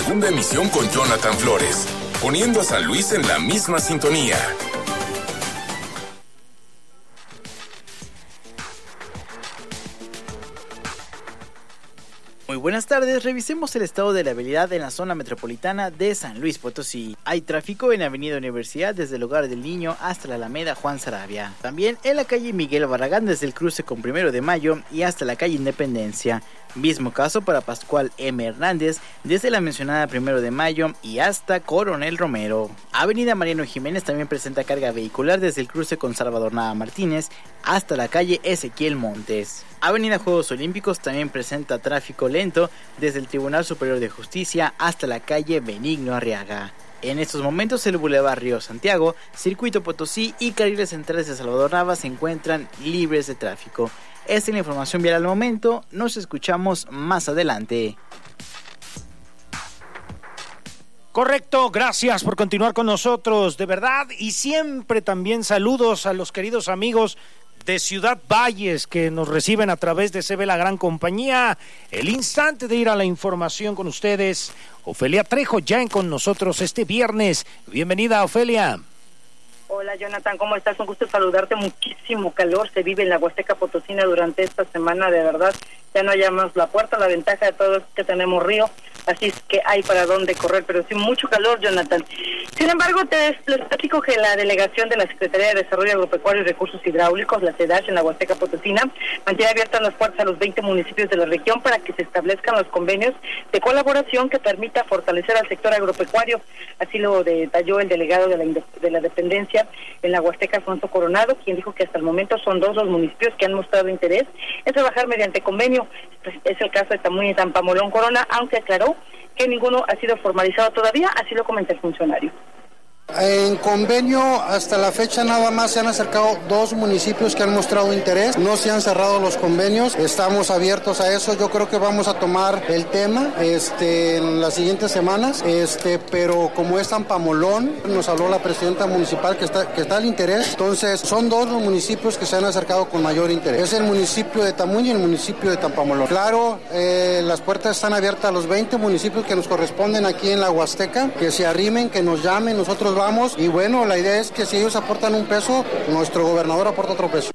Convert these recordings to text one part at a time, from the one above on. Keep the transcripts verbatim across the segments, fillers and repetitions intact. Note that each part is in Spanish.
segunda emisión con Jonathan Flores, poniendo a San Luis en la misma sintonía. Muy buenas tardes, revisemos el estado de la vialidad en la zona metropolitana de San Luis Potosí. Hay tráfico en Avenida Universidad desde el Hogar del Niño hasta la Alameda Juan Sarabia. También en la calle Miguel Barragán desde el cruce con Primero de Mayo y hasta la calle Independencia. Mismo caso para Pascual M. Hernández desde la mencionada Primero de Mayo y hasta Coronel Romero. Avenida Mariano Jiménez también presenta carga vehicular desde el cruce con Salvador Nava Martínez hasta la calle Ezequiel Montes. Avenida Juegos Olímpicos también presenta tráfico lento desde el Tribunal Superior de Justicia hasta la calle Benigno Arriaga. En estos momentos el Boulevard Río Santiago, Circuito Potosí y carriles centrales de Salvador Nava se encuentran libres de tráfico. Esta es la información vial al momento, nos escuchamos más adelante. Correcto, gracias por continuar con nosotros, de verdad, y siempre también saludos a los queridos amigos de Ciudad Valles que nos reciben a través de C B La Gran Compañía. El instante de ir a la información con ustedes. Ofelia Trejo ya en con nosotros este viernes. Bienvenida, Ofelia. Hola, Jonathan, ¿cómo estás? Un gusto saludarte. Muchísimo calor se vive en la Huasteca Potosina durante esta semana, de verdad. Ya no hallamos la puerta, la ventaja de todo es que tenemos río, así es que hay para dónde correr, pero sí mucho calor, Jonathan. Sin embargo, te les platico que la delegación de la Secretaría de Desarrollo Agropecuario y Recursos Hidráulicos, la SEDASH, en la Huasteca Potosina, mantiene abiertas las puertas a los veinte municipios de la región para que se establezcan los convenios de colaboración que permita fortalecer al sector agropecuario. Así lo detalló el delegado de la, de la dependencia en la Huasteca, Alfonso Coronado, quien dijo que hasta el momento son dos los municipios que han mostrado interés en trabajar mediante convenio. Pues es el caso de Tamuín y Tampamolón Corona, aunque aclaró que ninguno ha sido formalizado todavía, así lo comenta el funcionario. En convenio, hasta la fecha nada más se han acercado dos municipios que han mostrado interés, no se han cerrado los convenios, estamos abiertos a eso, yo creo que vamos a tomar el tema este, en las siguientes semanas, este, pero como es Tampamolón, nos habló la presidenta municipal que está, que está al interés, entonces son dos los municipios que se han acercado con mayor interés, es el municipio de Tamuín y el municipio de Tampamolón. Claro, eh, las puertas están abiertas a los veinte municipios que nos corresponden aquí en la Huasteca, que se arrimen, que nos llamen, nosotros vamos, y bueno, la idea es que si ellos aportan un peso, nuestro gobernador aporta otro peso.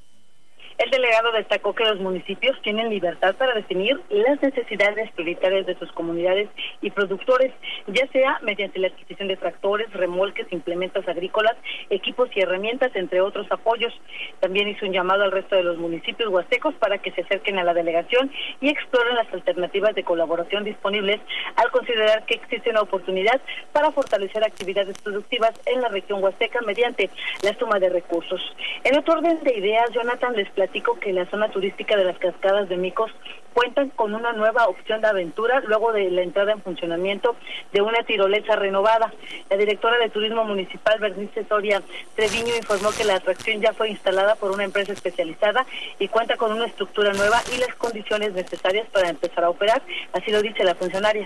El delegado destacó que los municipios tienen libertad para definir las necesidades prioritarias de sus comunidades y productores, ya sea mediante la adquisición de tractores, remolques, implementos agrícolas, equipos y herramientas, entre otros apoyos. También hizo un llamado al resto de los municipios huastecos para que se acerquen a la delegación y exploren las alternativas de colaboración disponibles al considerar que existe una oportunidad para fortalecer actividades productivas en la región huasteca mediante la suma de recursos. En otro orden de ideas, Jonathan, les platico que la zona turística de las Cascadas de Micos cuentan con una nueva opción de aventura luego de la entrada en funcionamiento de una tirolesa renovada. La directora de Turismo Municipal, Bernice Soria Treviño, informó que la atracción ya fue instalada por una empresa especializada y cuenta con una estructura nueva y las condiciones necesarias para empezar a operar, así lo dice la funcionaria.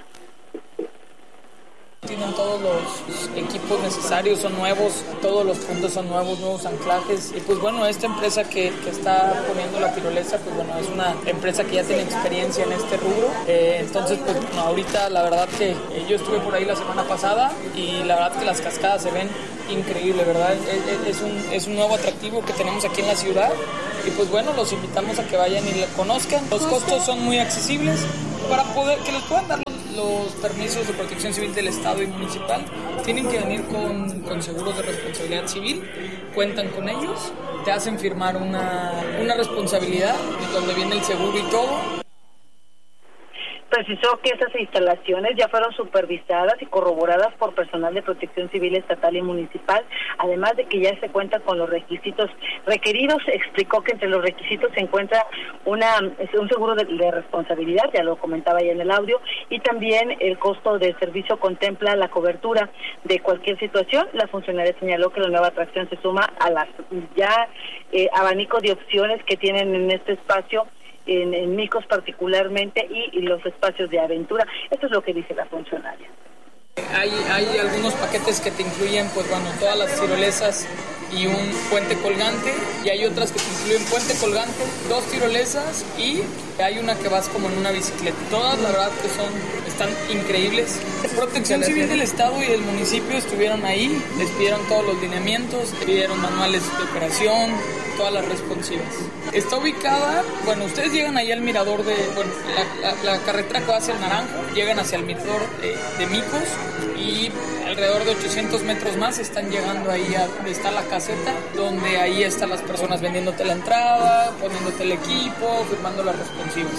Tienen todos los equipos necesarios, son nuevos, todos los puntos son nuevos, nuevos anclajes. Y pues bueno, esta empresa que, que está poniendo la tirolesa, pues bueno, es una empresa que ya tiene experiencia en este rubro. Eh, entonces, pues no, ahorita la verdad que eh, yo estuve por ahí la semana pasada y la verdad que las cascadas se ven increíbles, ¿verdad? Es, es, es, un, es un nuevo atractivo que tenemos aquí en la ciudad. Y pues bueno, los invitamos a que vayan y lo conozcan. Los costos son muy accesibles para poder que les puedan dar los permisos de protección civil del Estado y municipal. Tienen que venir con, con seguros de responsabilidad civil, cuentan con ellos, te hacen firmar una, una responsabilidad donde viene el seguro y todo. Precisó que esas instalaciones ya fueron supervisadas y corroboradas por personal de protección civil estatal y municipal, además de que ya se cuenta con los requisitos requeridos. Explicó que entre los requisitos se encuentra una un seguro de, de responsabilidad, ya lo comentaba ya en el audio, y también el costo del servicio contempla la cobertura de cualquier situación. La funcionaria señaló que la nueva atracción se suma a las ya eh, abanico de opciones que tienen en este espacio, En, en Micos particularmente, y, y los espacios de aventura. Esto es lo que dice la funcionaria. Hay, hay algunos paquetes que te incluyen, pues bueno, todas las tirolesas y un puente colgante, y hay otras que te incluyen puente colgante, dos tirolesas y hay una que vas como en una bicicleta. Todas la verdad que son, están increíbles. Protección Civil del Estado y del municipio estuvieron ahí, les pidieron todos los lineamientos, les pidieron manuales de operación, todas las responsivas. Está ubicada, bueno, ustedes llegan ahí al mirador de, bueno, la, la, la carretera que va hacia el Naranjo, llegan hacia el mirador de, de Micos y alrededor de ochocientos metros más están llegando ahí a donde está la caseta, donde ahí están las personas vendiéndote la entrada, poniéndote el equipo, firmando las responsivas.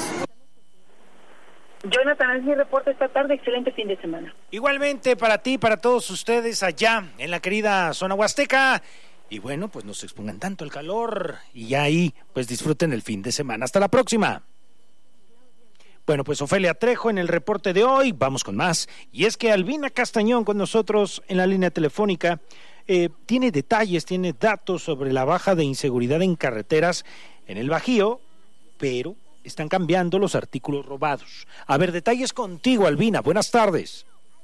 Jonathan, es mi reporte esta tarde. Excelente fin de semana. Igualmente para ti, para todos ustedes allá en la querida zona huasteca. Y bueno, pues no se expongan tanto el calor y ya ahí pues disfruten el fin de semana. Hasta la próxima. Bueno, pues Ofelia Trejo en el reporte de hoy. Vamos con más. Y es que Albina Castañón con nosotros en la línea telefónica eh, tiene detalles, tiene datos sobre la baja de inseguridad en carreteras en el Bajío, pero están cambiando los artículos robados. A ver, detalles contigo, Albina. Buenas tardes.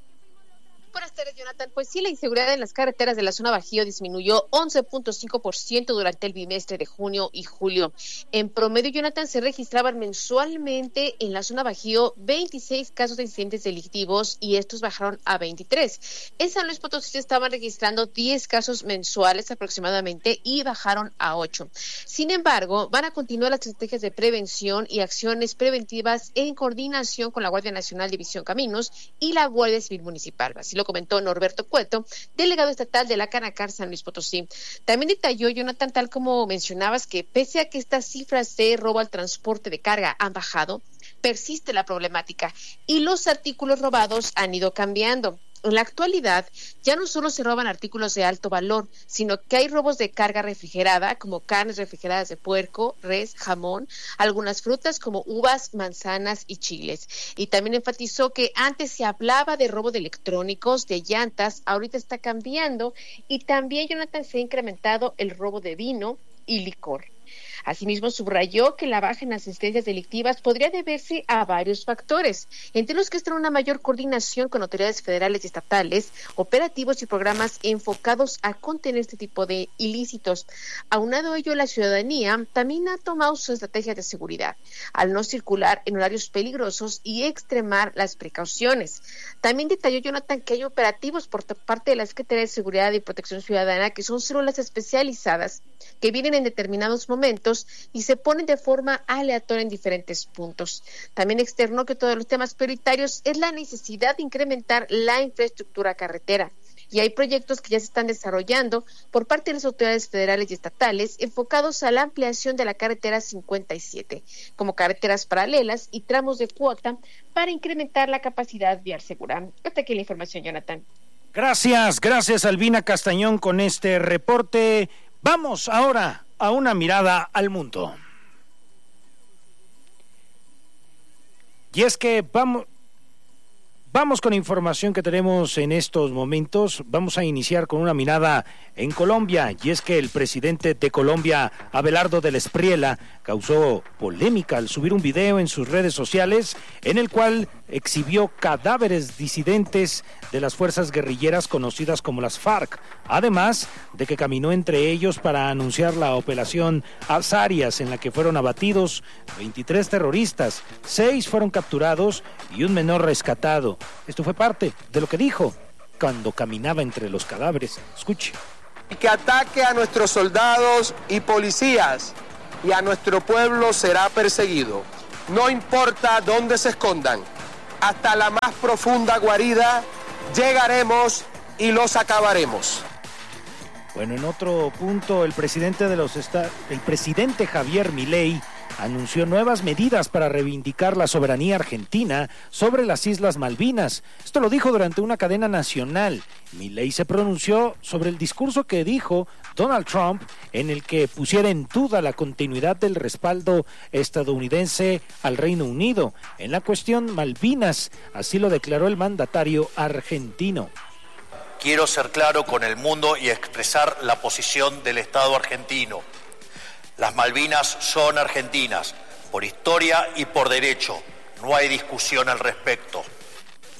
Buenas tardes, Jonathan. Pues sí, la inseguridad en las carreteras de la zona Bajío disminuyó once punto cinco por ciento durante el bimestre de junio y julio. En promedio, Jonathan, se registraban mensualmente en la zona Bajío veintiséis casos de incidentes delictivos y estos bajaron a veintitrés. En San Luis Potosí se estaban registrando diez casos mensuales aproximadamente y bajaron a ocho. Sin embargo, van a continuar las estrategias de prevención y acciones preventivas en coordinación con la Guardia Nacional División Caminos y la Guardia Civil Municipal. Así lo comentó Norberto Cueto, delegado estatal de la Canacar San Luis Potosí. También detalló, Jonathan, tal como mencionabas, que pese a que estas cifras de robo al transporte de carga han bajado, persiste la problemática y los artículos robados han ido cambiando. En la actualidad, ya no solo se roban artículos de alto valor, sino que hay robos de carga refrigerada, como carnes refrigeradas de puerco, res, jamón, algunas frutas como uvas, manzanas y chiles. Y también enfatizó que antes se hablaba de robo de electrónicos, de llantas, ahorita está cambiando, y también, Jonathan, se ha incrementado el robo de vino y licor. Asimismo, subrayó que la baja en las incidencias delictivas podría deberse a varios factores, entre los que están una mayor coordinación con autoridades federales y estatales, operativos y programas enfocados a contener este tipo de ilícitos. Aunado a ello, la ciudadanía también ha tomado sus estrategias de seguridad, al no circular en horarios peligrosos y extremar las precauciones. También detalló, Jonathan, que hay operativos por parte de la Secretaría de Seguridad y Protección Ciudadana, que son células especializadas que vienen en determinados momentos y se ponen de forma aleatoria en diferentes puntos. También externó que todos los temas prioritarios es la necesidad de incrementar la infraestructura carretera. Y hay proyectos que ya se están desarrollando por parte de las autoridades federales y estatales enfocados a la ampliación de la carretera cincuenta y siete, como carreteras paralelas y tramos de cuota para incrementar la capacidad vial segura. Hasta aquí la información, Jonathan. Gracias, gracias Albina Castañón con este reporte. Vamos ahora a una mirada al mundo. Y es que vamos, vamos con información que tenemos en estos momentos. Vamos a iniciar con una mirada en Colombia. Y es que el presidente de Colombia, Abelardo del Espriella, causó polémica al subir un video en sus redes sociales en el cual exhibió cadáveres disidentes de las fuerzas guerrilleras conocidas como las FARC, además de que caminó entre ellos para anunciar la operación Azarias, en la que fueron abatidos veintitrés terroristas, seis fueron capturados y un menor rescatado. Esto fue parte de lo que dijo cuando caminaba entre los cadáveres. Escuche. Y que ataque a nuestros soldados y policías y a nuestro pueblo será perseguido. No importa dónde se escondan, hasta la más profunda guarida llegaremos y los acabaremos. Bueno, en otro punto, el presidente de los esta- el presidente Javier Milei anunció nuevas medidas para reivindicar la soberanía argentina sobre las Islas Malvinas. Esto lo dijo durante una cadena nacional. Milei se pronunció sobre el discurso que dijo Donald Trump, en el que pusiera en duda la continuidad del respaldo estadounidense al Reino Unido en la cuestión Malvinas. Así lo declaró el mandatario argentino. Quiero ser claro con el mundo y expresar la posición del Estado argentino. Las Malvinas son argentinas, por historia y por derecho. No hay discusión al respecto.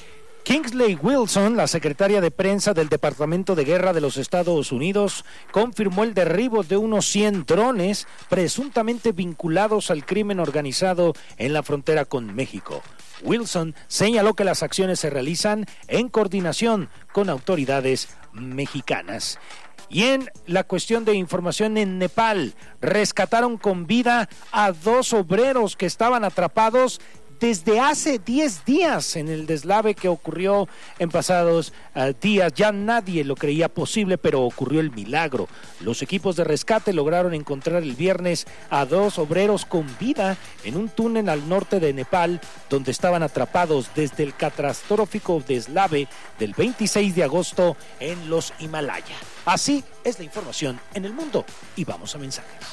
Kingsley Wilson, la secretaria de prensa del Departamento de Guerra de los Estados Unidos, confirmó el derribo de unos cien drones presuntamente vinculados al crimen organizado en la frontera con México. Wilson señaló que las acciones se realizan en coordinación con autoridades mexicanas. Y en la cuestión de información, en Nepal rescataron con vida a dos obreros que estaban atrapados desde hace diez días en el deslave que ocurrió en pasados uh, días. Ya nadie lo creía posible, pero ocurrió el milagro. Los equipos de rescate lograron encontrar el viernes a dos obreros con vida en un túnel al norte de Nepal, donde estaban atrapados desde el catastrófico deslave del veintiséis de agosto en los Himalaya. Así es la información en el mundo, y vamos a mensajes.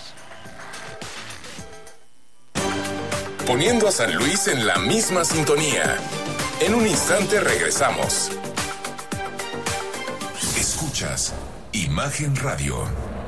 Poniendo a San Luis en la misma sintonía. En un instante regresamos. Escuchas Imagen Radio.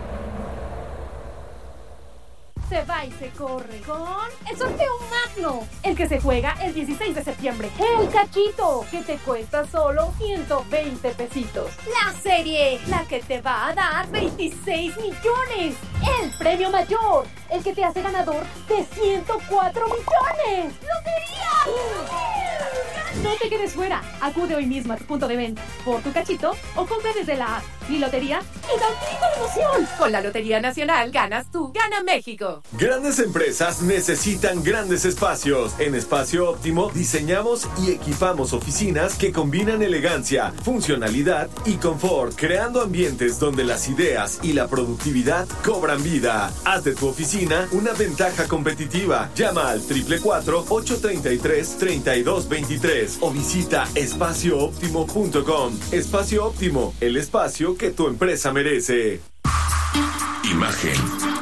Se va y se corre con el sorteo magno, el que se juega el dieciséis de septiembre. El cachito, que te cuesta solo ciento veinte pesitos. La serie, la que te va a dar veintiséis millones. El premio mayor, el que te hace ganador de ciento cuatro millones. ¡Lotería! No te quedes fuera. Acude hoy mismo a tu punto de venta por tu cachito o compra desde la app. Mi lotería y tantito de emoción. Con la Lotería Nacional ganas tú, gana México. Grandes empresas necesitan grandes espacios. En Espacio Óptimo diseñamos y equipamos oficinas que combinan elegancia, funcionalidad y confort, creando ambientes donde las ideas y la productividad cobran vida. Haz de tu oficina una ventaja competitiva. Llama al cuatro cuatro cuatro, ocho tres tres, tres dos dos tres o visita espacio óptimo punto com. Espacio Óptimo, el espacio que tu empresa merece. Imagen.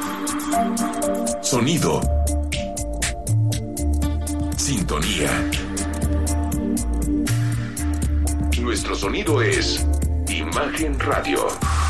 Sonido. Sintonía. Nuestro sonido es Imagen Radio.